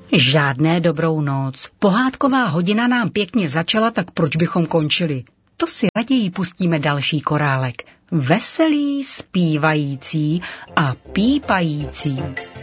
Žádné dobrou noc. Pohádková hodina nám pěkně začala, tak proč bychom končili? To si raději pustíme další korálek. Veselý, zpívající a pípající.